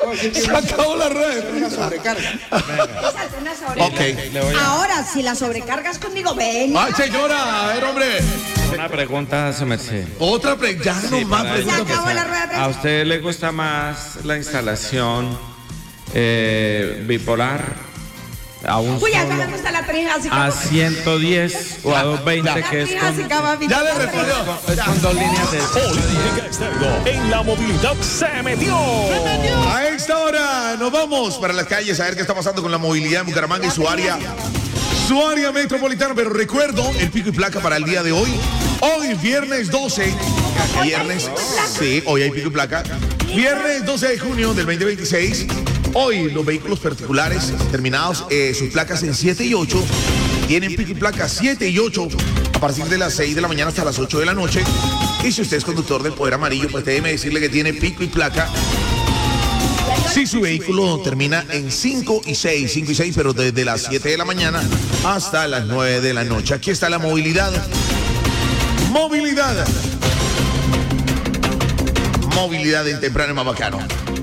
Se acabó la red. Ok. Ahora, si la sobrecargas conmigo, ven. Ay, señora, a ver, hombre. Una pregunta, se me sé. Otra pregunta. Ya no más Se preguntas. acabó la rueda de prensa. ¿A usted le gusta más la instalación bipolar a un Uy, ya solo, me gusta la trija, a 110 o a 220, que es con, Ya le respondió. es con dos líneas de Política Estéreo en la movilidad se metió. A esta hora nos vamos para las calles a ver qué está pasando con la movilidad en Bucaramanga y su área metropolitana. Pero recuerdo el pico y placa para el día de hoy. Hoy, viernes 12. Viernes, sí, hoy hay pico y placa. Viernes 12 de junio del 2026. Hoy los vehículos particulares terminados, sus placas en 7 y 8, tienen pico y placa 7 y 8 a partir de las 6 de la mañana hasta las 8 de la noche. Y si usted es conductor del Poder Amarillo, pues déjeme decirle que tiene pico y placa si su vehículo termina en 5 y 6, pero desde las 7 de la mañana hasta las 9 de la noche. Aquí está la movilidad. Movilidad en temprano y más bacano.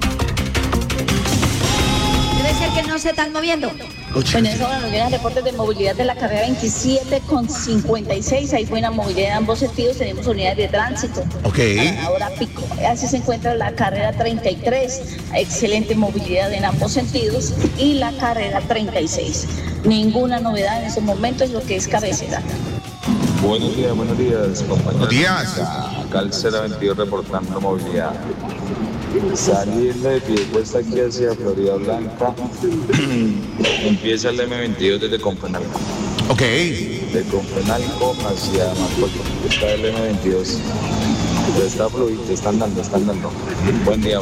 Debe ser que no se están moviendo. Bueno, eso nos llegan reportes de movilidad de la carrera 27 con 56. Hay buena movilidad en ambos sentidos. Tenemos unidades de tránsito. Ok. Ahora pico. Así se encuentra la carrera 33. Excelente movilidad en ambos sentidos. Y la carrera 36. Ninguna novedad en estos momentos, lo que es cabecera. Buenos días, compañeros. Buenos días. Acá el 022 reportando movilidad. Saliendo de Piedecuesta aquí hacia Florida Blanca, empieza el M22 desde Confenalco. Ok. De Confenalco hacia Macoto. Está el M22. Pero está fluido, están dando. Buen día.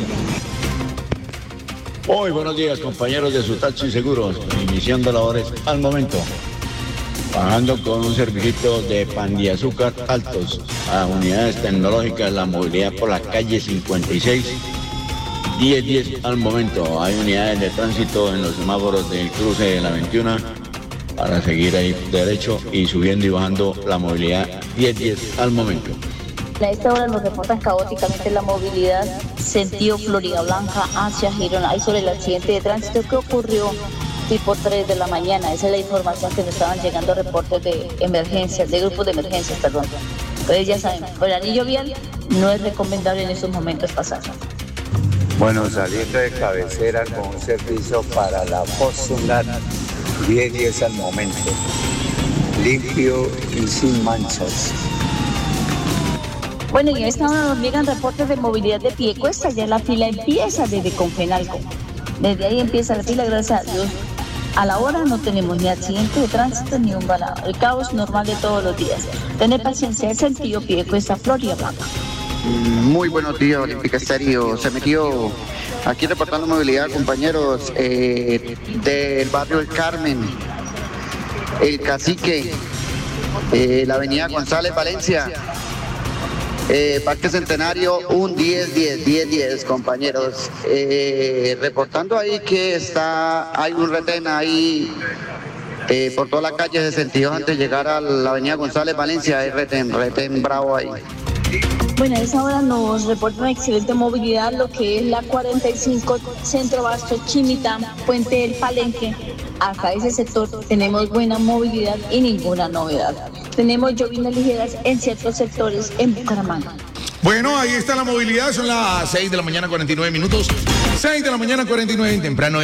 Muy buenos días, compañeros de Sutachi Seguros, iniciando labores al momento. Bajando con un servicio de pan de azúcar altos a unidades tecnológicas, la movilidad por la calle 56, 10 al momento. Hay unidades de tránsito en los semáforos del cruce de la 21 para seguir ahí derecho y subiendo y bajando la movilidad 10 al momento. A esta hora nos reportan caóticamente la movilidad sentido Florida Blanca hacia Girona. Hay sobre el accidente de tránsito que ocurrió tipo 3 de la mañana. Esa es la información que nos estaban llegando, reportes de emergencias, de grupos de emergencias, perdón. Entonces ya saben, por el anillo vial no es recomendable en estos momentos pasar. Bueno, saliendo de cabecera con un servicio para la Postular 10 al momento. Limpio y sin manchas. Bueno, y a esta hora nos llegan reportes de movilidad de Piedecuesta. Ya la fila empieza desde Confenalco. Desde ahí empieza la fila, gracias a Dios. A la hora no tenemos ni accidente de tránsito ni un balado. El caos normal de todos los días. Tener paciencia, el sentido Piedecuesta, Florida Blanca. Muy buenos días, Olímpica Estéreo. Se metió aquí reportando movilidad, compañeros, del barrio El Carmen, El Cacique, la avenida González Valencia, Parque Centenario, un 10, compañeros. Reportando ahí que hay un retén ahí por toda la calle 62 antes de llegar a la avenida González Valencia. Hay retén bravo ahí. Bueno, a esa hora nos reporta una excelente movilidad, lo que es la 45 Centro Basto, Chimitá, Puente del Palenque. Hasta ese sector tenemos buena movilidad y ninguna novedad. Tenemos llovinas ligeras en ciertos sectores en Bucaramanga. Bueno, ahí está la movilidad. Son las 6 de la mañana, 49 minutos. 6 de la mañana, 49 en temprano.